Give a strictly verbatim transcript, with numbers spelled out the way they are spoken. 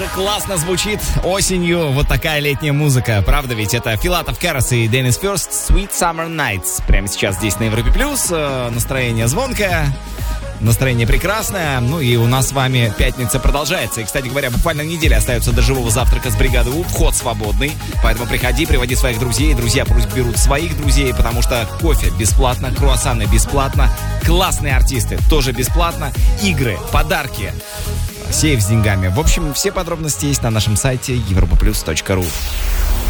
же классно звучит осенью вот такая летняя музыка. Правда ведь? Это Филатов Карас и Денис Фёрст, Sweet Summer Nights. Прямо сейчас здесь на Европе Плюс. Настроение звонкое, настроение прекрасное. Ну и у нас с вами пятница продолжается. И, кстати говоря, буквально неделя остается до живого завтрака с бригадой У. Вход свободный. Поэтому приходи, приводи своих друзей. Друзья пусть берут своих друзей, потому что кофе бесплатно, круассаны бесплатно, классные артисты тоже бесплатно, игры, подарки, сейф с деньгами. В общем, все подробности есть на нашем сайте европа плюс точка ру.